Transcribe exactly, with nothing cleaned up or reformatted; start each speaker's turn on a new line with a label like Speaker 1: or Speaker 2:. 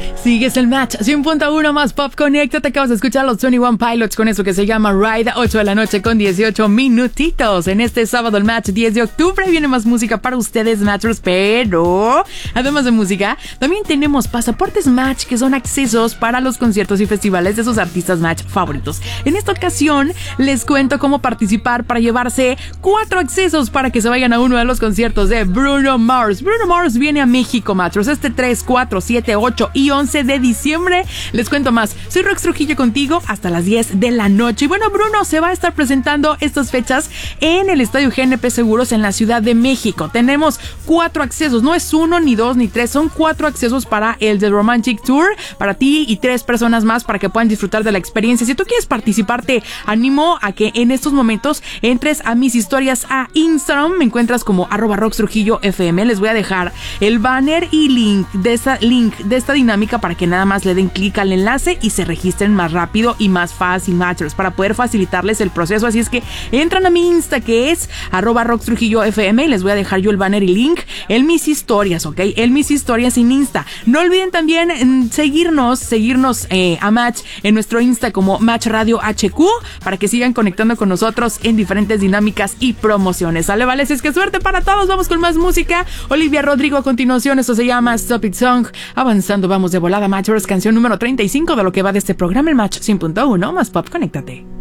Speaker 1: Sigues el Match cien punto uno más Pop Connecta. Te acabas de escuchar los veintiuno Pilots con eso que se llama Ride. Ocho de la noche con dieciocho minutitos. En este sábado el Match diez de octubre viene más música para ustedes, Matchers. Pero además de música, también tenemos pasaportes Match, que son accesos para los conciertos y festivales de sus artistas Match favoritos. En esta ocasión les cuento cómo participar para llevarse cuatro accesos para que se vayan a uno de los conciertos de Bruno Mars. Bruno Mars viene a México, Matchers, este tres, cuatro, siete, ocho y once de diciembre. Les cuento más. Soy Rox Trujillo contigo hasta las diez de la noche. Y bueno, Bruno se va a estar presentando estas fechas en el Estadio G N P Seguros en la Ciudad de México. Tenemos cuatro accesos. No es uno, ni dos, ni tres. Son cuatro accesos para el The Romantic Tour. Para ti y tres personas más para que puedan disfrutar de la experiencia. Si tú quieres participar, te animo a que en estos momentos entres a mis historias a Instagram. Me encuentras como arroba Rox Trujillo F M. Les voy a dejar el banner y link de esta, link de esta dinámica para que nada más le den clic al enlace y se registren más rápido y más fácil, Matchers, para poder facilitarles el proceso. Así es que entran a mi Insta, que es arroba Rox Trujillo F M, y les voy a dejar yo el banner y link en mis historias, ¿ok? En mis historias en Insta. No olviden también en seguirnos, seguirnos eh, a Match en nuestro Insta como Match Radio H Q para que sigan conectando con nosotros en diferentes dinámicas y promociones. ¿Sale? Vale, es que suerte para todos. Vamos con más música. Olivia Rodrigo a continuación. Esto se llama Stop It Song. Avanzando, vamos de volada, Matchers. Canción número treinta y cinco de lo que va de este programa, el Match cien punto uno más Pop. Conéctate.